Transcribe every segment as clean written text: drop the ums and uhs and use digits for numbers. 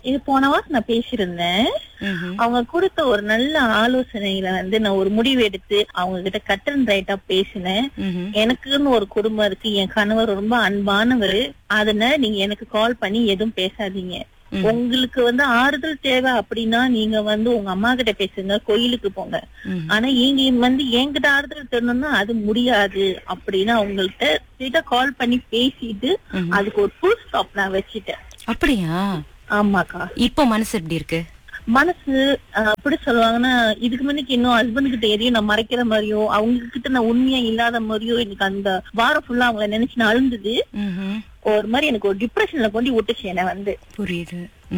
இது போன வாரம் நான் பேசியிருந்தேன். அவங்க கொடுத்த ஒரு நல்ல ஆலோசனையில நான் ஒரு முடிவு எடுத்து அவங்க கிட்ட கட் அண்ட் ரைட்டா பேசினேன். எனக்குன்னு ஒரு குடும்பம் இருக்கு, என் கணவர் ரொம்ப அன்பானவர். அதனால நீங்க எனக்கு கால் பண்ணி எதுவும் பேசாதீங்க. உங்களுக்கு ஆறுதல் தேவை அப்படின்னா நீங்க உங்க அம்மா கிட்ட பேசுங்க, கோயிலுக்கு போங்க. ஆனா நீங்க என்கிட்ட ஆறுதல் தரணும்னா அது முடியாது அப்படின்னு அவங்கள்ட்ட கால் பண்ணி பேசிட்டு அதுக்கு ஒரு ஃபுல் ஸ்டாப் நான் வச்சுட்டேன். அப்படியா? ஆமாக்கா. இப்போ மனசு எப்படி இருக்கு? மனசு அப்படி சொல்லுவாங்கன்னா, இதுக்கு முன்னுக்கு இன்னும் ஹஸ்பண்ட் கிட்ட எதையும் நான் மறைக்கிற மாதிரியோ அவங்க கிட்ட நான் உண்மையா இல்லாத மாதிரியோ எனக்கு அந்த வாரம் ஃபுல்லா அவங்கள நினைச்சு நான் அழுந்தது. ஒரு மாதிரி எனக்கு ஒரு டிப்ரெஷன்ல கொண்டு விட்டுச்சு என்ன புரியுது.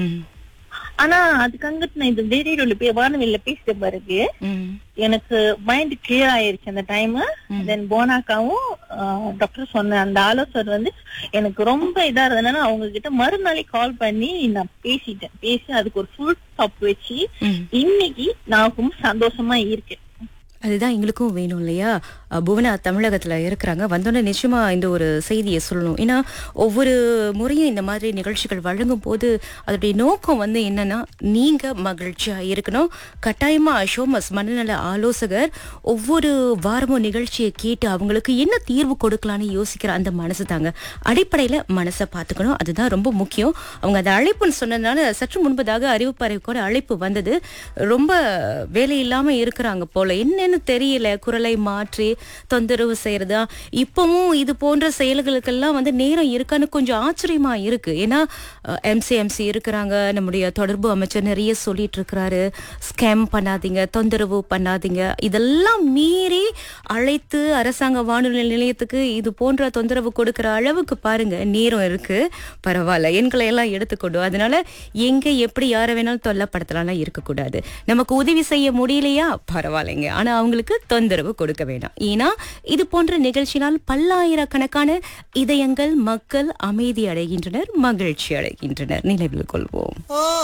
ஆனா அதுக்காக நான் இந்த டெய்ரியில போய் வானவில்ல பேசிட்ட பிறகு எனக்கு மைண்ட் கிளியர் ஆயிருச்சு அந்த டைம். தென் போனாக்காவும் டாக்டர் சொன்ன அந்த ஆலோசனை எனக்கு ரொம்ப இதா இருந்ததுனால அவங்க கிட்ட மறுநாளே கால் பண்ணி நான் பேசி அதுக்கு ஒரு ஃபுல் ஸ்டாப் வச்சு இன்னைக்கு நான் ரொம்ப சந்தோஷமா இருக்கேன். அதுதான் எங்களுக்கும் வேணும் இல்லையா? புவனா தமிழகத்துல இருக்கிறாங்க, வந்தோடனே நிச்சயமா இந்த ஒரு செய்தியை சொல்லணும். ஏன்னா ஒவ்வொரு முறையும் இந்த மாதிரி நிகழ்ச்சிகள் வழங்கும் போது அதோடைய நோக்கம் என்னன்னா, நீங்க மகிழ்ச்சியா இருக்கணும். கட்டாயமா ஷோமஸ் மனநல ஆலோசகர் ஒவ்வொரு வாரமும் நிகழ்ச்சியை கேட்டு அவங்களுக்கு என்ன தீர்வு கொடுக்கலான்னு யோசிக்கிற அந்த மனசு தாங்க. அடிப்படையில மனசை பார்த்துக்கணும், அதுதான் ரொம்ப முக்கியம். அவங்க அந்த அழைப்புன்னு சொன்னதுனால சற்று முன்பதாக அறிவிப்பறை கூட அழைப்பு வந்தது. ரொம்ப வேலை இல்லாம இருக்கிறாங்க போல, என்னன்னு தெரியல, குரலை மாற்றி தொந்தரவு செய்யறதா. இப்பவும் இது போன்ற செயல்களுக்கெல்லாம் நேரம் இருக்கான்னு கொஞ்சம் ஆச்சரியமா இருக்கு. ஏன்னா எம்சி இருக்கிறாங்க, நம்முடைய தொடர்பு அமைச்சர் நிறைய சொல்லிட்டு இருக்கிறாரு, ஸ்கேம் பண்ணாதீங்க, தொந்தரவு பண்ணாதீங்க. இதெல்லாம் மீறி அழைத்து அரசாங்க வானொலி நிலையத்துக்கு இது போன்ற தொந்தரவு கொடுக்கிற அளவுக்கு பாருங்க நேரம் இருக்கு. பரவாயில்ல, எண்களை எல்லாம் எடுத்துக்கொண்டு அதனால எங்க எப்படி யாரை வேணாலும் தொல்லப்படுத்தலாம் இருக்கக்கூடாது. நமக்கு உதவி செய்ய முடியலையா பரவாயில்லைங்க, ஆனா அவங்களுக்கு தொந்தரவு கொடுக்க வேண்டாம். ஏன்னா இது போன்ற நிகழ்ச்சியினால் பல்லாயிரக்கணக்கான இதயங்கள் மக்கள் அமைதி அடைகின்றனர், மகிழ்ச்சி அடைகின்றனர். நினைவில் கொள்வோம்.